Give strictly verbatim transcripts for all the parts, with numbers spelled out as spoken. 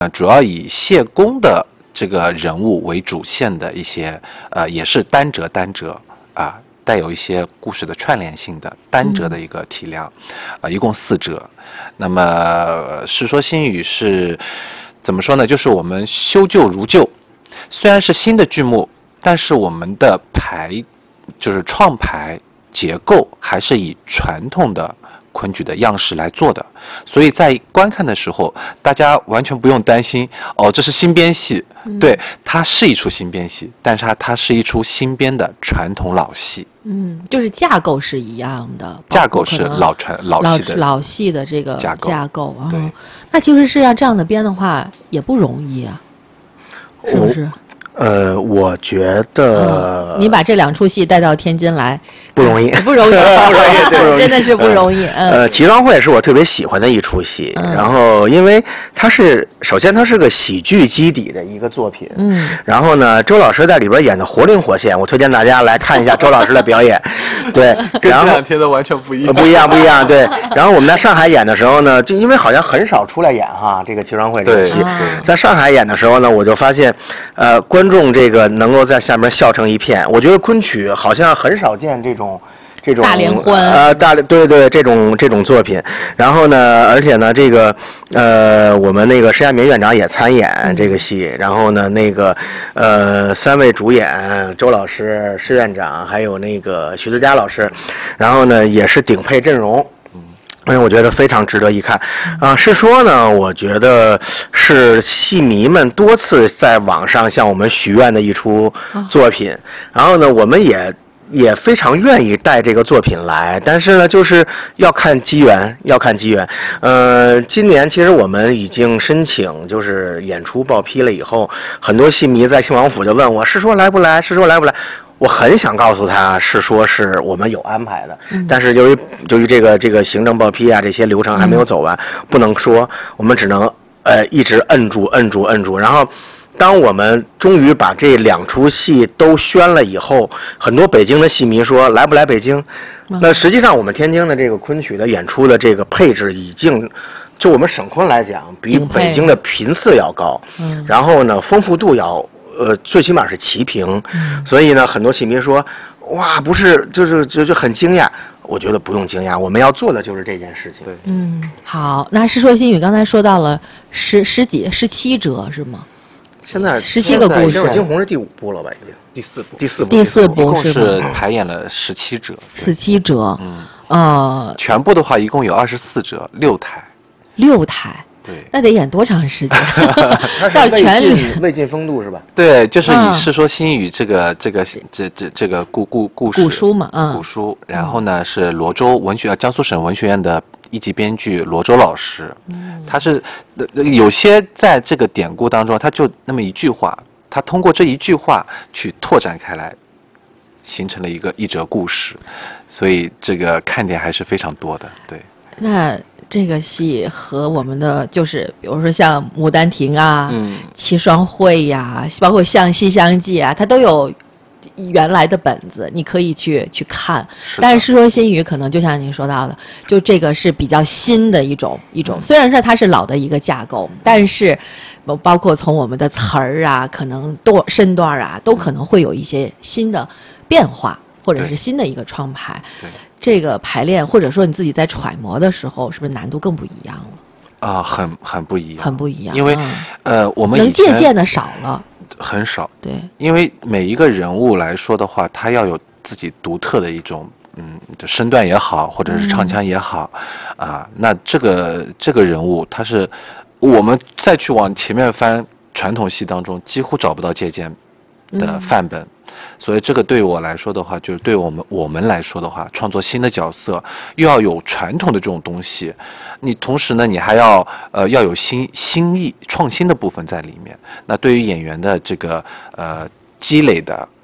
呃，主要以谢公的这个人物为主线的一些，呃，也是单折单折啊，带有一些故事的串联性的单折的一个体量，啊、嗯呃，一共四折。那么《世说新语》是怎么说呢？就是我们修旧如旧，虽然是新的剧目，但是我们的排就是创排结构还是以传统的昆曲的样式来做的，所以在观看的时候，大家完全不用担心哦，这是新编戏。嗯、对，它是一出新编戏，但是它它是一出新编的传统老戏。 嗯，就是架构是一样的， 架构是老传老戏的老戏的这个架构。 架构啊， 对， 那其实是要这样的编的话也不容易啊，是不是？ 呃，我觉得、 嗯、你把这两出戏带到天津来不容易， 不容易， 不容易， 对，真的是不容易。 嗯、呃，齐双会是我特别喜欢的一出戏，嗯、然后因为它是首先它是个喜剧基底的一个作品，嗯，然后呢，周老师在里边演的活灵活现，我推荐大家来看一下周老师的表演，对， 跟这两天的完全不一样， 不一样，不一样，对。然后我们在上海演的时候呢，就因为好像很少出来演哈，这个齐双会这个戏，在上海演的时候呢，我就发现，呃，观众这个能够在下面笑成一片，我觉得昆曲好像很少见这种这种大联欢呃大对对这种这种作品。然后呢，而且呢，这个呃我们那个施亚民院长也参演这个戏，嗯、然后呢那个呃三位主演周老师、施院长还有那个徐子佳老师，然后呢也是顶配阵容。因为我觉得非常值得一看，啊、呃，是说呢，我觉得是戏迷们多次在网上向我们许愿的一出作品，然后呢，我们也也非常愿意带这个作品来，但是呢，就是要看机缘，要看机缘。呃，今年其实我们已经申请，就是演出报批了以后，很多戏迷在庆王府就问我，是说来不来？是说来不来？我很想告诉他是说是我们有安排的，嗯、但是由于由于这个这个行政报批啊这些流程还没有走完，嗯、不能说，我们只能呃一直摁住摁住摁住。然后，当我们终于把这两出戏都宣了以后，很多北京的戏迷说来不来北京？嗯、那实际上我们天津的这个昆曲的演出的这个配置已经。就我们省昆来讲，比北京的频次要高，嗯、然后呢丰富度要。呃，最起码是齐平，嗯、所以呢，很多戏迷说，哇，不是，就是就就很惊讶。我觉得不用惊讶，我们要做的就是这件事情。 对， 嗯，好，那《世说新语》刚才说到了十十几、十七折是吗？ 现在十七个故事， 《惊鸿》是第五部了吧？已经第四部， 第四部， 第四部， 一共是排演了十七折， 十七折， 嗯， 呃， 全部的话一共有二十四折，六台， 六台。 对， 那得演多长时间？ 到全里魏晋风度是吧？ 对，就是以《世说新语》这个、嗯、这个这这这个故故故事古书嘛，嗯， 古书。然后呢，是罗州文学江苏省文学院的一级编剧罗州老师，嗯，他是有些在这个典故当中，他就那么一句话，他通过这一句话去拓展开来，形成了一个一则故事，所以这个看点还是非常多的。对， 那。这个戏和我们的就是比如说像《牡丹亭》啊、嗯、齐双会呀、啊，包括像《西厢记》啊，它都有原来的本子，你可以去去看。但是《世说新语》可能就像您说到的，就这个是比较新的一种一种，虽然说它是老的一个架构，但是包括从我们的词儿啊，可能多身段啊，都可能会有一些新的变化，或者是新的一个创排。这个排练或者说你自己在揣摩的时候，是不是难度更不一样了？ 啊、呃，很很不一样， 很不一样。 因为、嗯、呃，我们能借鉴的少了， 很少。 对， 因为每一个人物来说的话，他要有自己独特的一种嗯身段也好，或者是唱腔也好，嗯、啊，那这个这个人物他是我们再去往前面翻传统戏当中，几乎找不到借鉴的范本。嗯，所以这个对我来说的话，就是对我们我们来说的话，创作新的角色，又要有传统的这种东西，你同时呢，你还要呃要有新新意创新的部分在里面。那对于演员的这个呃积累的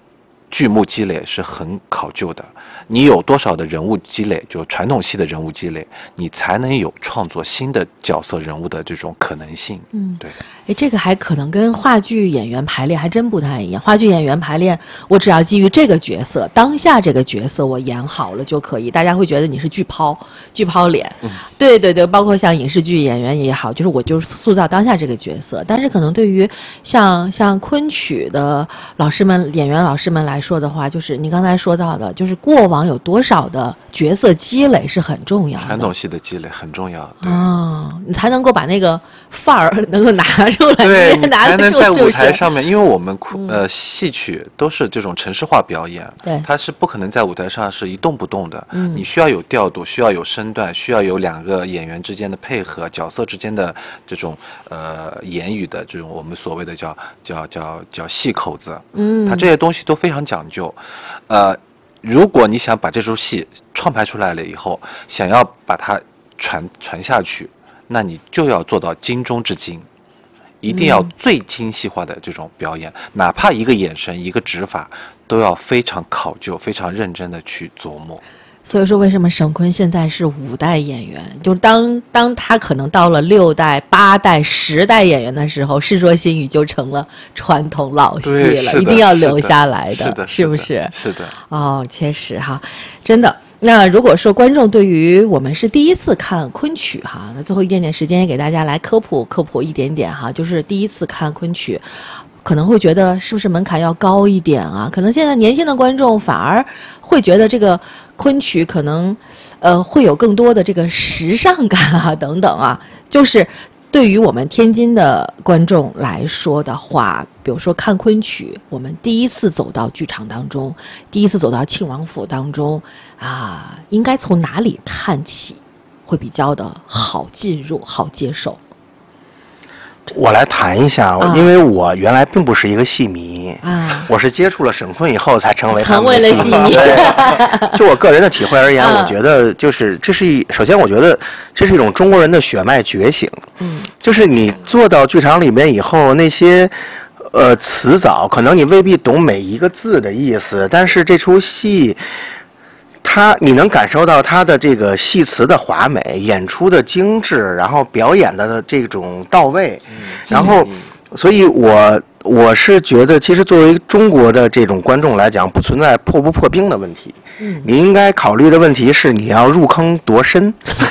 剧目积累是很考究的。你有多少的人物积累，就传统戏的人物积累，你才能有创作新的角色人物的这种可能性。 嗯， 对。 哎，这个还可能跟话剧演员排练还真不太一样。话剧演员排练，我只要基于这个角色，当下这个角色我演好了就可以，大家会觉得你是剧抛，剧抛脸。嗯，对对对，包括像影视剧演员也好，就是我就是塑造当下这个角色。但是可能对于像像昆曲的老师们、演员老师们来说的话，就是你刚才说到的，就是过往有多少的角色积累是很重要的。 传统戏的积累很重要。对啊，你才能够把那个范儿能够拿出来， 对， 你拿得住， 才能在舞是不是？ 台上面，因为我们呃戏曲都是这种程式化表演， 对， 它是不可能在舞台上是一动不动的。 嗯， 你需要有调度，需要有身段，需要有两个演员之间的配合，角色之间的这种呃言语的这种我们所谓的叫叫叫叫戏口子。 嗯， 它这些东西都非常讲究。呃，如果你想把这出戏创排出来了以后，想要把它传传下去，那你就要做到精中之精，一定要最精细化的这种表演，嗯，哪怕一个眼神、一个指法，都要非常考究、非常认真的去琢磨。 所以说，为什么沈坤现在是五代演员？就是当当他可能到了六代、八代、十代演员的时候，《世说新语》就成了传统老戏了，一定要留下来的， 是的， 是不是？ 是的。 哦，确实哈，真的。那如果说观众对于我们是第一次看昆曲哈，那最后一点点时间也给大家来科普科普一点点哈，就是第一次看昆曲，可能会觉得是不是门槛要高一点啊？可能现在年轻的观众反而会觉得这个昆曲可能，呃，会有更多的这个时尚感啊等等啊，就是对于我们天津的观众来说的话，比如说看昆曲，我们第一次走到剧场当中，第一次走到庆王府当中啊，应该从哪里看起会比较的好进入、好接受？ 我来谈一下，啊，因为我原来并不是一个戏迷啊， 我是接触了沈坤以后才成为成为了戏迷。 就我个人的体会而言， 啊， 我觉得就是这是一，首先我觉得这是一种中国人的血脉觉醒。 嗯，就是你坐到剧场里面以后，那些呃词藻，可能你未必懂每一个字的意思，但是这出戏，他你能感受到他的这个戏词的华美，演出的精致，然后表演的这种到位，嗯，然后，所以我我是觉得，其实作为中国的这种观众来讲，不存在破不破冰的问题。嗯，你应该考虑的问题是你要入坑多深。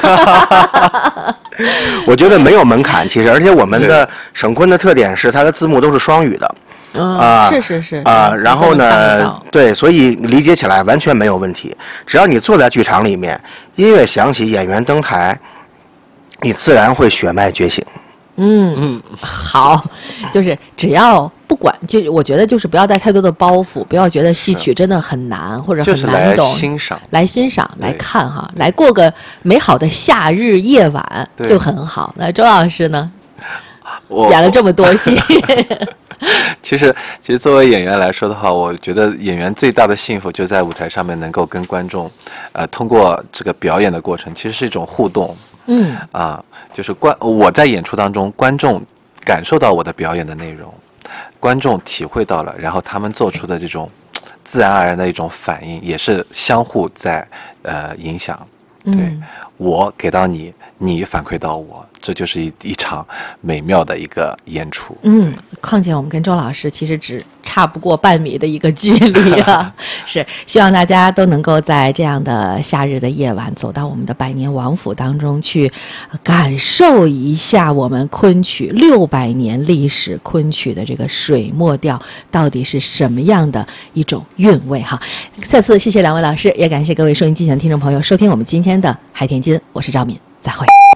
我觉得没有门槛，其实，而且我们的沈坤的特点是它的字幕都是双语的。 嗯， 啊， 是是是啊，然后呢，对，所以理解起来完全没有问题。只要你坐在剧场里面，音乐响起，演员登台，你自然会血脉觉醒。 嗯嗯，好，就是只要不管，就我觉得就是不要带太多的包袱，不要觉得戏曲真的很难或者很难懂， 就是来欣赏， 来欣赏，来看哈，来过个美好的夏日夜晚就很好。那周老师呢？演了这么多戏。 其实，其实作为演员来说的话，我觉得演员最大的幸福就在舞台上面能够跟观众，呃，通过这个表演的过程，其实是一种互动。 嗯， 啊，就是观我在演出当中，观众感受到我的表演的内容，观众体会到了，然后他们做出的这种自然而然的一种反应，也是相互在呃影响。对、嗯、我给到你，你反馈到我，这就是一一场美妙的一个演出。 嗯，况且我们跟周老师其实只差不过半米的一个距离啊。是，希望大家都能够在这样的夏日的夜晚，走到我们的百年王府当中去，感受一下我们昆曲六百年历史昆曲的这个水墨调到底是什么样的一种韵味哈。再次谢谢两位老师，也感谢各位收音机前的听众朋友收听我们今天的海天津，我是赵敏，再会。